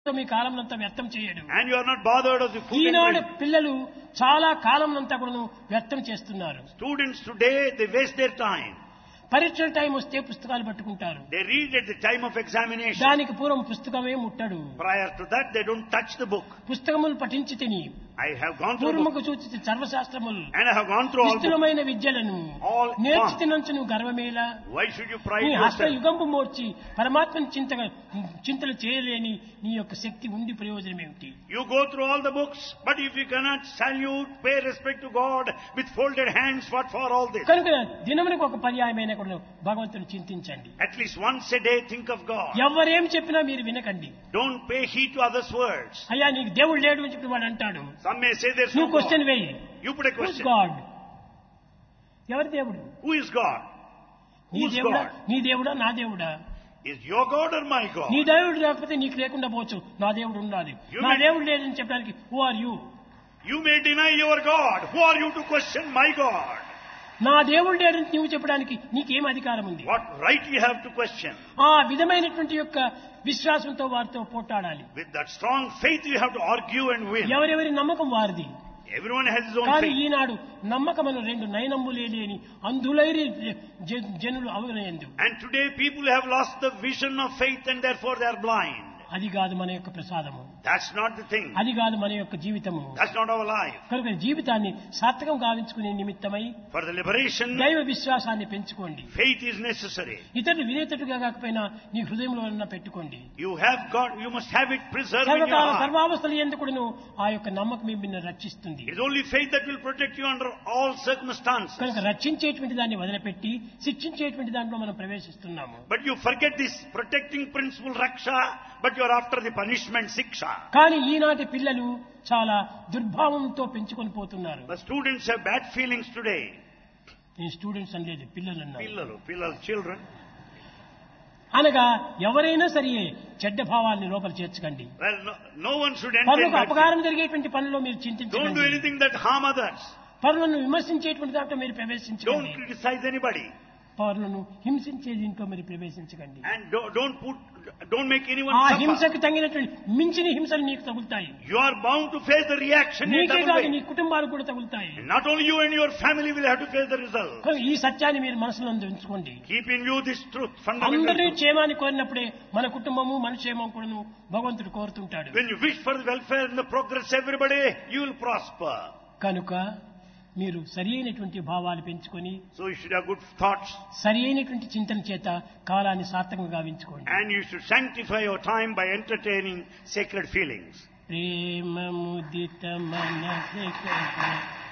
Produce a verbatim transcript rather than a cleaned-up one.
మీ కాలంనంతా వ్యర్థం చేయడు. And you are not bothered of the food and Eenadu drink. పిల్లలు చాలా కాలంనంతా కూడా వ్యర్థం చేస్తున్నారు. Students today, they waste their time. పరీక్షల టైం వస్తే పుస్తకాలు పట్టుకుంటారు. They read at the time of examination. దానికి పూర్వం పుస్తకమే ముట్టడు. Prior to that, they don't touch the book. పుస్తకములు పఠించి తిని I have gone through the book. పూర్వముకు సూచిత సర్వశాస్త్రములు And I have gone through all books. విస్తృతమైన విద్యలను All నేర్చుతినంచు నువ్వు గర్వమేలా. Why should you pride నీ హస్త yourself? యుగంపు మోర్చి పరమాత్మని చింతగా చింతలు చేయలేని నీ యొక్క శక్తి ఉండి ప్రయోజనం ఏమిటి? You go through all the books, but if you cannot salute, pay respect to God with folded hands, what for all this? కనుక దినమునికి ఒక పర్యాయమైన కూడా భగవంతుని చింతించండి. At least once a day, think of God. ఎవరేం చెప్పినా మీరు వినకండి. Don't pay heed to others' words. అయ్యా నీకు దేవుడు లేడు అని చెప్పి వాడు అంటాడు. Some may say there's no నువ్వు క్వశ్చన్ God. వేయి. You put a Who's question. God? ఎవరి దేవుడు? Who is God? నీ Who's దేవుడా God? నీ దేవుడా నా దేవుడా? Is your God or my God? నీ దేవుడు లేకపోతే నీకు లేకుండా పోవచ్చు. నా దేవుడు ఉండాలి. You నా may- దేవుడు లేదని చెప్పడానికి who are you? You may deny your God. Who are you to question my God? నా దేవుడు లేదని నువ్వు చెప్పడానికి నీకేం అధికారం ఉంది? What right you have to question? ఆ విధమైనటువంటి యొక్క విశ్వాసంతో వారితో పోట్లాడాలి. With that strong faith, you have to argue and win. ఎవరెవరి నమ్మకం వారిది. Everyone has his own కానీ faith. ఈనాడు నమ్మకమును రెండు నయనమ్ములే లేని అందులైరి జ- జనులు అవనయందు. And today people have lost the vision of faith and therefore they are blind. అది కాదు మన యొక్క ప్రసాదము. That's not the thing. అది కాదు మన యొక్క జీవితము. That's not our life. కనుక జీవితాన్ని సార్థకం గావించుకునే నిమిత్తమై For the liberation, దైవ విశ్వాసాన్ని పెంచుకోండి. faith is necessary. ఇతరులు వినేటట్టుగా కాకపోయినా నీ హృదయంలో ఉన్న పెట్టుకోండి. You have got, you must have it preserved in your సర్వకాల heart. సర్వావస్థలు ఎందుకును ఆ యొక్క నమ్మకం మిమ్మల్ని రక్షిస్తుంది. It is only faith that will protect you under all circumstances. కనుక రక్షించేటువంటి దాన్ని వదిలిపెట్టి శిక్షించేటువంటి దాంట్లో మనం ప్రవేశిస్తున్నాము. But you forget this protecting principle, Raksha, but you are after the punishment, Siksha. కానీ ఈనాటి పిల్లలు చాలా దుర్భావంతో పెంచుకొని పోతున్నారు. The students have bad feelings today. నేను స్టూడెంట్స్ అనలేదు, పిల్లలు అన్నారు. Pillalu, pillalu, children. అనగా ఎవరైనా సరే చెడ్డ భావాల్ని లోపల చేర్చకండి. Well, no, no one should enter in పరులకు bad అపకారం జరిగేటువంటి పనుల్లో మీరు feelings. Don't do చింతించండి. anything that harm others. పరులను విమర్శించేటువంటి దాంట్లో మీరు Don't ప్రవేశించకండి. criticize anybody. పరులను హింసించే దీంట్లో మీరు ప్రవేశించకండి. And don't, don't put, don't make anyone ఆ suffer. హింసకు తగినటువంటి మించిన హింసలు నీకు తగులుతాయి. You are bound to face the reaction in a నీకే double కాదు నీ way. కుటుంబాలకు కూడా తగులుతాయి. And not only you and your family will have to face the result. కనుక ఈ సత్యాన్ని మీరు మనసులో ఉంచుకోండి. Keep in view this truth, fundamental అందరినీ truth. క్షేమాన్ని కోరినప్పుడే మన కుటుంబము మన క్షేమం కూడాను భగవంతుడు కోరుతుంటాడు. When you wish for the welfare and the progress of everybody, you will prosper. కనుక మీరు సరి అయినటువంటి భావాలు పెంచుకొని So you should have good thoughts సరి అయినటువంటి చింతన చేత కాలాన్ని సార్థకంగా గావించుకోండి. and you should sanctify your time by entertaining sacred feelings. ప్రేమ ముదిత మనసే